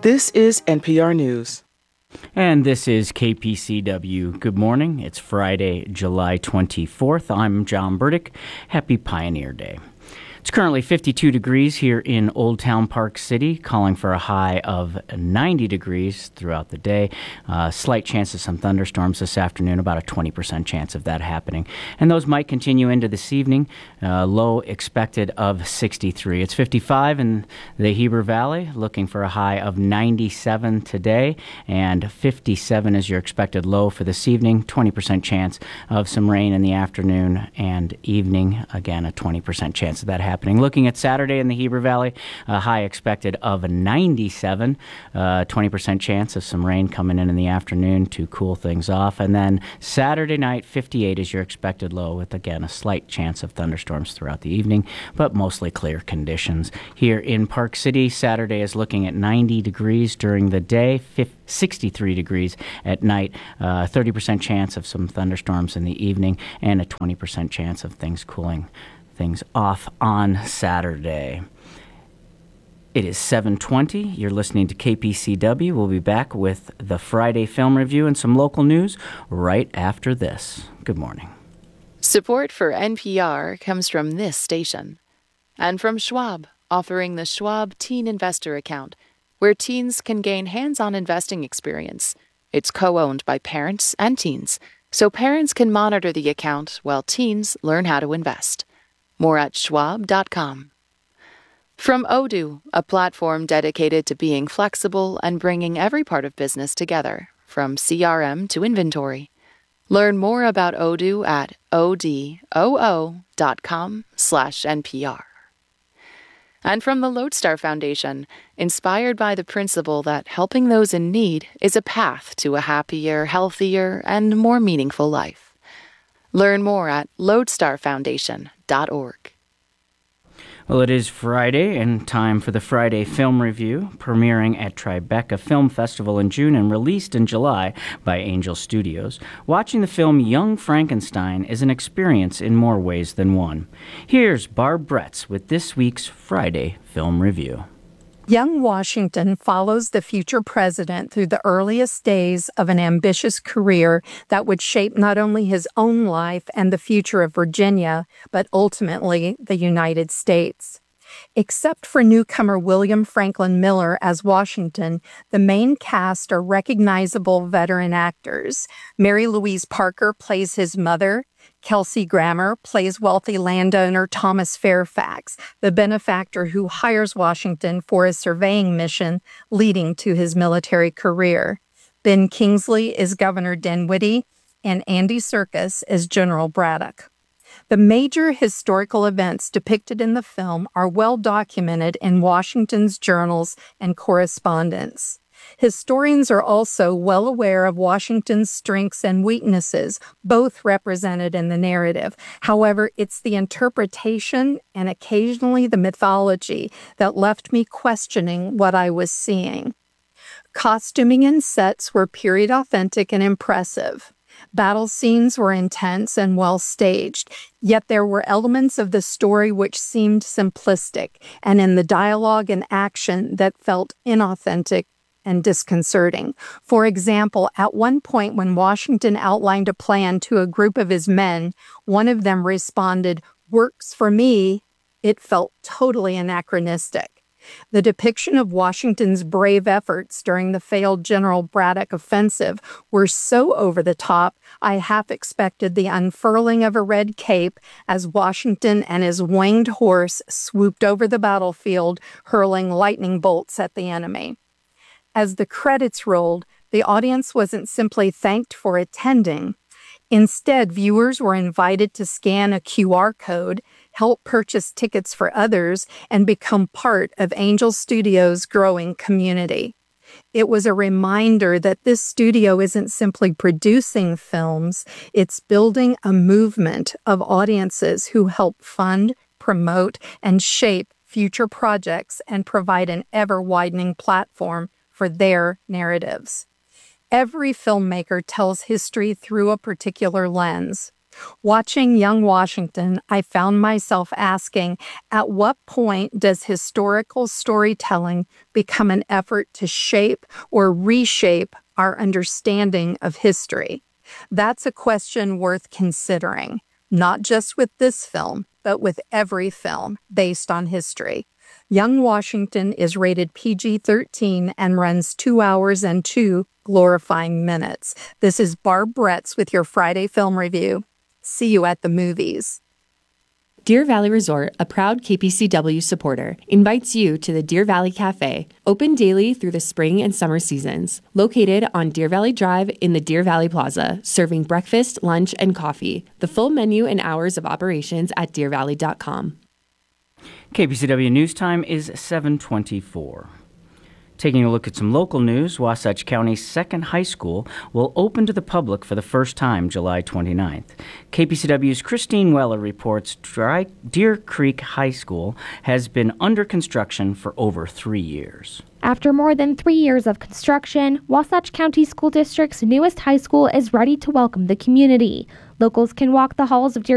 This is NPR News. And this is KPCW. Good morning. It's Friday, July 24th. I'm John Burdick. Happy Pioneer Day. It's currently 52 degrees here in Old Town Park City, calling for a high of 90 degrees throughout the day. Slight chance of some thunderstorms this afternoon, about a 20% chance of that happening. And those might continue into this evening. Low expected of 63. It's 55 in the Heber Valley, looking for a high of 97 today, and 57 is your expected low for this evening. 20% chance of some rain in the afternoon and evening. Again, a 20% chance of that happening. Looking at Saturday in the Heber Valley, a high expected of 97, 20% chance of some rain coming in the afternoon to cool things off. And then Saturday night, 58 is your expected low, with, again, a slight chance of thunderstorms throughout the evening, but mostly clear conditions. Here in Park City, Saturday is looking at 90 degrees during the day, 63 degrees at night, 30% chance of some thunderstorms in the evening, and a 20% chance of things cooling things off on Saturday. It is 7:20. You're listening to KPCW. We'll be back with the Friday Film Review and some local news right after this. Good morning. Support for NPR comes from this station and from Schwab, offering the Schwab Teen Investor Account, where teens can gain hands-on investing experience. It's co-owned by parents and teens, so parents can monitor the account while teens learn how to invest. More at schwab.com. From Odoo, a platform dedicated to being flexible and bringing every part of business together, from CRM to inventory. Learn more about Odoo at odoo.com/NPR. And from the Lodestar Foundation, inspired by the principle that helping those in need is a path to a happier, healthier, and more meaningful life. Learn more at lodestarfoundation.org. Well, it is Friday and time for the Friday Film Review, premiering at Tribeca Film Festival in June and released in July by Angel Studios. Watching the film Young Frankenstein is an experience in more ways than one. Here's Barb Bretz with this week's Friday Film Review. Young Washington follows the future president through the earliest days of an ambitious career that would shape not only his own life and the future of Virginia, but ultimately the United States. Except for newcomer William Franklin Miller as Washington, the main cast are recognizable veteran actors. Mary Louise Parker plays his mother. Kelsey Grammer plays wealthy landowner Thomas Fairfax, the benefactor who hires Washington for a surveying mission leading to his military career. Ben Kingsley is Governor Dinwiddie, and Andy Serkis is General Braddock. The major historical events depicted in the film are well documented in Washington's journals and correspondence. Historians are also well aware of Washington's strengths and weaknesses, both represented in the narrative. However, it's the interpretation and occasionally the mythology that left me questioning what I was seeing. Costuming and sets were period authentic and impressive. Battle scenes were intense and well staged, yet there were elements of the story which seemed simplistic, and in the dialogue and action that felt inauthentic and disconcerting. For example, at one point when Washington outlined a plan to a group of his men, one of them responded, "Works for me." It felt totally anachronistic. The depiction of Washington's brave efforts during the failed General Braddock offensive were so over the top, I half expected the unfurling of a red cape as Washington and his winged horse swooped over the battlefield, hurling lightning bolts at the enemy. As the credits rolled, the audience wasn't simply thanked for attending. Instead, viewers were invited to scan a QR code, help purchase tickets for others, and become part of Angel Studios' growing community. It was a reminder that this studio isn't simply producing films, it's building a movement of audiences who help fund, promote, and shape future projects and provide an ever-widening platform for their narratives. Every filmmaker tells history through a particular lens. Watching Young Washington, I found myself asking, at what point does historical storytelling become an effort to shape or reshape our understanding of history? That's a question worth considering, not just with this film, but with every film based on history. Young Washington is rated PG-13 and runs 2 hours and 2 glorifying minutes. This is Barb Bretz with your Friday Film Review. See you at the movies. Deer Valley Resort, a proud KPCW supporter, invites you to the Deer Valley Cafe, open daily through the spring and summer seasons. Located on Deer Valley Drive in the Deer Valley Plaza, serving breakfast, lunch, and coffee. The full menu and hours of operations at deervalley.com. KPCW News Time is 7:24. Taking a look at some local news, Wasatch County's second high school will open to the public for the first time July 29th. KPCW's Christine Weller reports Deer Creek High School has been under construction for over 3 years. After more than 3 years of construction, Wasatch County School District's newest high school is ready to welcome the community. Locals can walk the halls of Deer